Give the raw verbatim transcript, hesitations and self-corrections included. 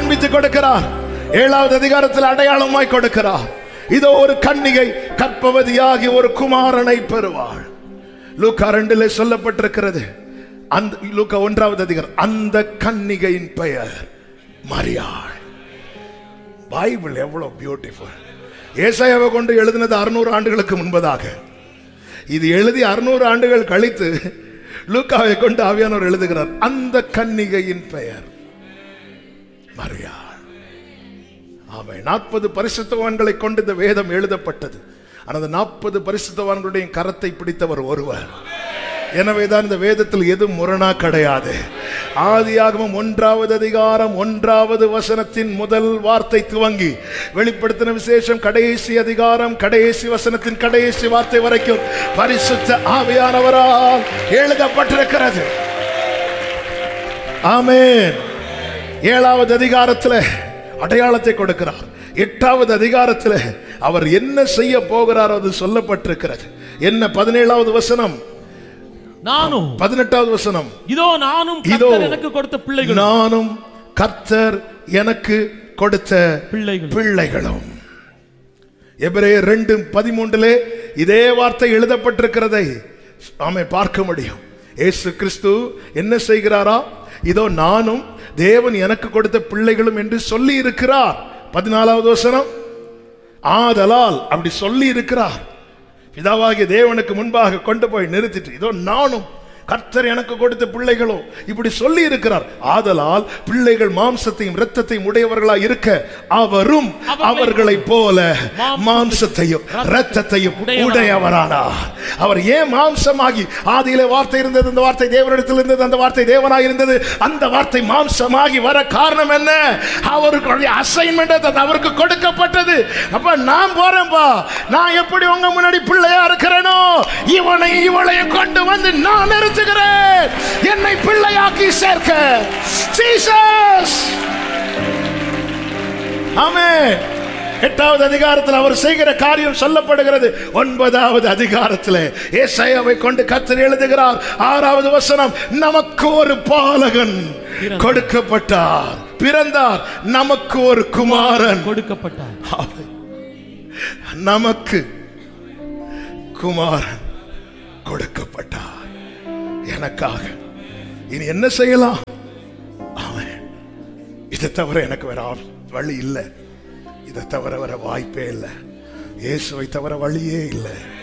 காண்பித்து கொடுக்கிறார். ஏழாவது அதிகாரத்தில் அடையாளமாய் கொடுக்கிறார். இதோ ஒரு கன்னிகை கர்ப்பவதியாகி ஒரு குமாரனை பெறுவாள். லூக்கா ரெண்டிலே சொல்லப்பட்டிருக்கிறது. அந்த லூக்கா ஒன்றாவது அதிகாரம், அந்த கன்னிகையின் பெயர் மரியாள். பைபிள் எவ்வளவு பியூட்டிஃபுல். ஏசாயாவை கொண்டு எழுதினது அறுநூறு ஆண்டுகளுக்கு முன்பதாக. இது எழுதி அறுநூறு ஆண்டுகள் கழித்து லூக்காவை கொண்டு ஆவியானவர் எழுதுகிறார். அந்த கன்னிகையின் பெயர் மரியாள். ஆமே, நாற்பது பரிசுத்தவான்களை கொண்டு இந்த வேதம் எழுதப்பட்டது. ஆனால் நாற்பது பரிசுத்தவான்களுடைய கரத்தை பிடித்தவர் ஒருவர். எனவேதான் இந்த வேதத்தில் எதுவும் முரணா கிடையாது. ஆதியாகமம் ஒன்றாவது அதிகாரம் ஒன்றாவது வசனத்தின் முதல் வார்த்தை துவங்கி வெளிப்படுத்தின விசேஷம் கடைசி அதிகாரம் கடைசி வசனத்தின் கடைசி வார்த்தை வரைக்கும் பரிசுத்த ஆவியானவரால் எழுதப்பட்டிருக்கிறது. ஆமென். ஏழாவது அதிகாரத்தில் அடையாளத்தை கொடுக்கிறார். எட்டாவது அதிகாரத்தில் அவர் என்ன செய்ய போகிறார் அது சொல்லப்பட்டிருக்கிறது. என்ன? பதினேழாவது வசனம், நானும் பதினெட்டாவது வசனம், இதோ நானும் கர்த்தர் எனக்கு கொடுத்த பிள்ளைகள், நானும் கர்த்தர் எனக்கு கொடுத்த பிள்ளைகள் பிள்ளைகளும். எபிரேயர் ரெண்டு பதிமூன்றிலே இதே வார்த்தை எழுதப்பட்டிருக்கிறதை ஆமே பார்க்க முடியும். இயேசு கிறிஸ்து என்ன செய்கிறாரா? இதோ நானும் தேவன் எனக்கு கொடுத்த பிள்ளைகளும் என்று சொல்லி இருக்கிறார். பதினாலாவது வசனம், ஆதலால் அப்படி சொல்லி இருக்கிறார். பிதாவாகிய தேவனுக்கு முன்பாக கொண்டு போய் நிறுத்திட்டு இதோ நானும் கர்த்தர் எனக்கு கொடுத்த பிள்ளைகளோ இப்படி சொல்லி இருக்கிறார். ஆதலால் பிள்ளைகள் மாம்சத்தையும் இரத்தத்தையும் உடையவர்களாய் இருக்க அவரும் அவர்களை போல மாம்சத்தையும் இரத்தத்தையும் உடையவரானார். அவர் ஏன் மாம்சமாகி? ஆதியிலே வார்த்தை இருந்தது, அந்த வார்த்தை தேவனிடத்தில் இருந்தது, அந்த வார்த்தை தேவனாய் இருந்தது. அந்த வார்த்தை மாம்சமாகி வர காரணம் என்ன? அவருக்கு அசைன்மெண்ட் அவருக்கு கொடுக்கப்பட்டது. அப்ப நான் போறேன்பா, நான் எப்படி உங்க முன்னாடி பிள்ளையா இருக்கிறேனோ இவனை இவளையும் கொண்டு வந்து நான் என்னை பிள்ளையாக்கி சேர்க்க. ஜீசஸ். ஆமென். எட்டாவது அதிகாரத்தில் அவர் செய்கிற காரியம் சொல்லப்படுகிறது. ஒன்பதாவது அதிகாரத்தில் ஏசாயாவை கொண்டு கர்த்தர் எழுதுகிறார். ஆறாவது வசனம், நமக்கு ஒரு பாலகன் கொடுக்கப்பட்டார், பிறந்தார், நமக்கு ஒரு குமாரன் கொடுக்கப்பட்டார். நமக்கு குமாரன் கொடுக்கப்பட்டார். எனக்காக இனி என்ன செய்யலாம்? அவன் இதை தவிர எனக்கு வேற வழி இல்லை. இதை தவிர வேற வாய்ப்பே இல்லை. இயேசுவை தவிர வழியே இல்லை.